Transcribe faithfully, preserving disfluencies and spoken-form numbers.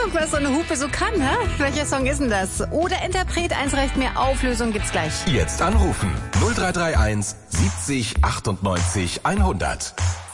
was so eine Hupe so kann, hä? Welcher Song ist denn das? Oder Interpret, eins reicht mir, Auflösung gibt's gleich. Jetzt anrufen. null drei drei eins siebzig achtundneunzig hundert.